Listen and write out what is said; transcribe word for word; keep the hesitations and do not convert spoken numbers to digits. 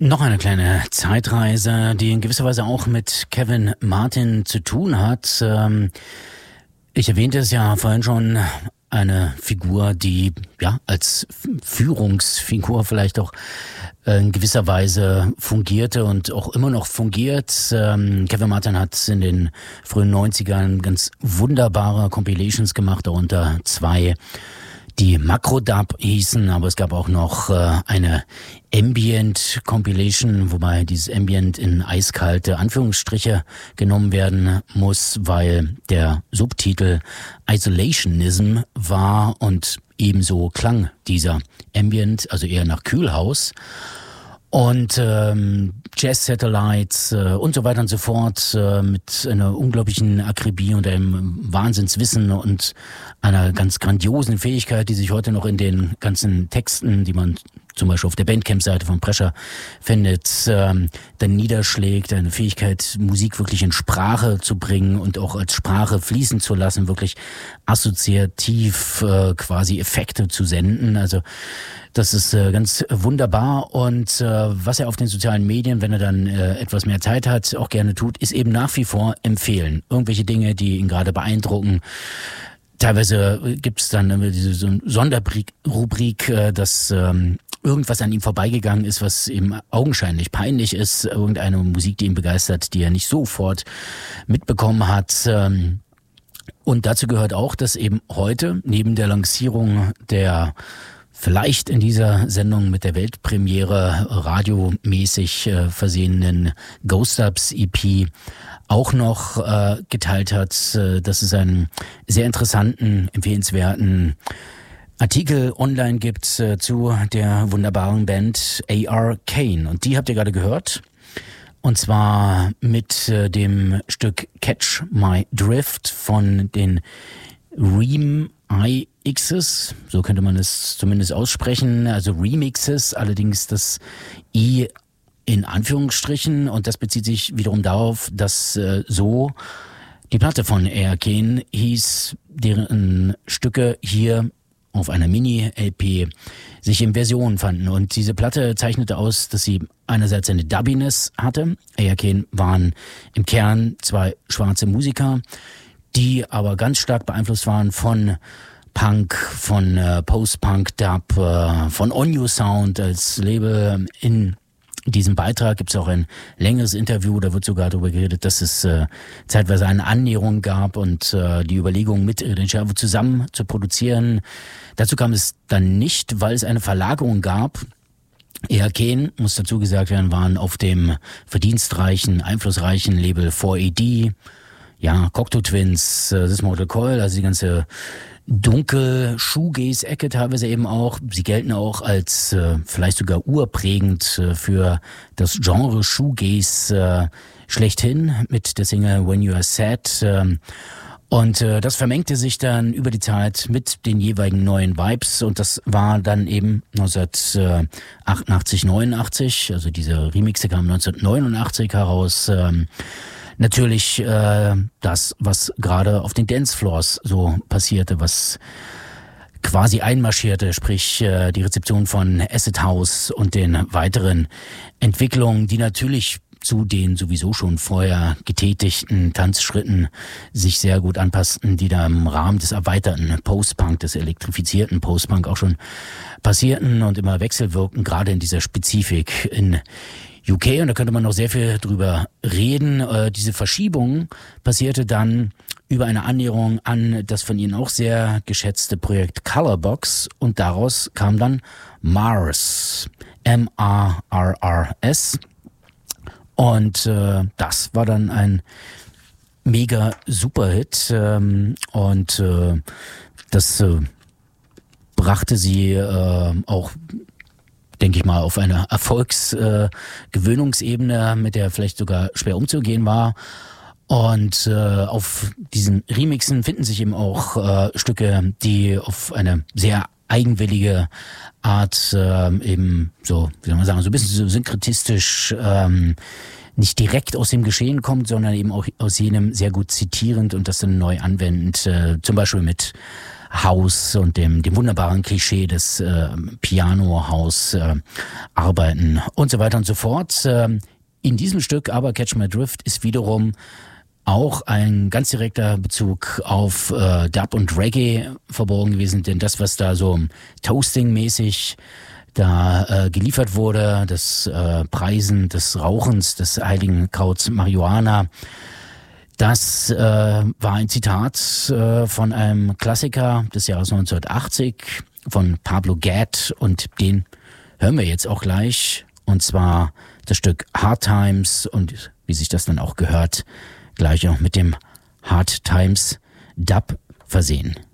Noch eine kleine Zeitreise, die in gewisser Weise auch mit Kevin Martin zu tun hat. Ich erwähnte es ja vorhin schon, eine Figur, die ja als Führungsfigur vielleicht auch in gewisser Weise fungierte und auch immer noch fungiert. Kevin Martin hat in den frühen neunzigern ganz wunderbare Compilations gemacht, darunter zwei, die Makrodub hießen, aber es gab auch noch äh, eine Ambient Compilation, wobei dieses Ambient in eiskalte Anführungsstriche genommen werden muss, weil der Subtitel Isolationism war und ebenso klang dieser Ambient, also eher nach Kühlhaus. Und ähm, Jazz Satellites äh, und so weiter und so fort äh, mit einer unglaublichen Akribie und einem Wahnsinnswissen und einer ganz grandiosen Fähigkeit, die sich heute noch in den ganzen Texten, die man zum Beispiel auf der Bandcamp-Seite von Pressure findet, ähm, dann niederschlägt, eine Fähigkeit, Musik wirklich in Sprache zu bringen und auch als Sprache fließen zu lassen, wirklich assoziativ äh, quasi Effekte zu senden. Also das ist äh, ganz wunderbar und äh, was er auf den sozialen Medien, wenn er dann äh, etwas mehr Zeit hat, auch gerne tut, ist eben nach wie vor empfehlen. Irgendwelche Dinge, die ihn gerade beeindrucken. Teilweise gibt's dann äh, diese so Sonderrubrik, äh, dass ähm, irgendwas an ihm vorbeigegangen ist, was ihm augenscheinlich peinlich ist. Irgendeine Musik, die ihn begeistert, die er nicht sofort mitbekommen hat. Ähm, und dazu gehört auch, dass eben heute neben der Lancierung der vielleicht in dieser Sendung mit der Weltpremiere radiomäßig äh, versehenen Ghost Dubs E P auch noch äh, geteilt hat, äh, dass es einen sehr interessanten, empfehlenswerten Artikel online gibt äh, zu der wunderbaren Band A R Kane. Und die habt ihr gerade gehört. Und zwar mit äh, dem Stück Catch My Drift von den Ream I X's, so könnte man es zumindest aussprechen, also Remixes, allerdings das I in Anführungsstrichen, und das bezieht sich wiederum darauf, dass äh, so die Platte von A R Kane hieß, deren Stücke hier auf einer Mini-L P sich in Versionen fanden. Und diese Platte zeichnete aus, dass sie einerseits eine Dubbiness hatte. A R Kane waren im Kern zwei schwarze Musiker, die aber ganz stark beeinflusst waren von Punk, von äh, Post-Punk, Dub, äh, von Onyo Sound als Label. In diesem Beitrag gibt es auch ein längeres Interview, da wird sogar darüber geredet, dass es äh, zeitweise eine Annäherung gab und äh, die Überlegung, mit den Schervo zusammen zu produzieren. Dazu kam es dann nicht, weil es eine Verlagerung gab. A R Kane, muss dazu gesagt werden, waren auf dem verdienstreichen, einflussreichen Label four A D, ja, Cocteau Twins, äh, This Mortal Coil, also die ganze dunkel Shoegaze-Ecke teilweise eben auch. Sie gelten auch als äh, vielleicht sogar urprägend äh, für das Genre Shoegaze äh, schlechthin mit der Single When You Are Sad. Äh, und äh, das vermengte sich dann über die Zeit mit den jeweiligen neuen Vibes und das war dann eben neunzehnhundertachtundachtzig, neunundachtzig, also diese Remixe kamen neunzehnhundertneunundachtzig heraus. Äh, Natürlich äh, das, was gerade auf den Dancefloors so passierte, was quasi einmarschierte, sprich äh, die Rezeption von Acid House und den weiteren Entwicklungen, die natürlich zu den sowieso schon vorher getätigten Tanzschritten sich sehr gut anpassten, die da im Rahmen des erweiterten Post-Punk, des elektrifizierten Post-Punk auch schon passierten und immer wechselwirkten, gerade in dieser Spezifik in U K, und da könnte man noch sehr viel drüber reden. Äh, diese Verschiebung passierte dann über eine Annäherung an das von Ihnen auch sehr geschätzte Projekt Colorbox und daraus kam dann Mars, M A R R S, und äh, das war dann ein mega Superhit ähm, und äh, das äh, brachte sie äh, auch, denke ich mal, auf einer Erfolgsgewöhnungsebene, äh, mit der vielleicht sogar schwer umzugehen war. Und äh, auf diesen Remixen finden sich eben auch äh, Stücke, die auf eine sehr eigenwillige Art äh, eben so, wie soll man sagen, so ein bisschen so synkretistisch ähm, nicht direkt aus dem Geschehen kommt, sondern eben auch aus jenem sehr gut zitierend und das dann neu anwendend, äh, zum Beispiel mit Haus und dem, dem wunderbaren Klischee des äh, Piano-Haus äh, arbeiten und so weiter und so fort. Äh, in diesem Stück aber Catch My Drift ist wiederum auch ein ganz direkter Bezug auf äh, Dub und Reggae verborgen gewesen, denn das, was da so Toasting-mäßig da äh, geliefert wurde, das äh, Preisen des Rauchens, des heiligen Krauts Marihuana, das äh, war ein Zitat äh, von einem Klassiker des Jahres neunzehnhundertachtzig von Pablo Gad und den hören wir jetzt auch gleich, und zwar das Stück Hard Times und wie sich das dann auch gehört, gleich auch mit dem Hard Times Dub versehen.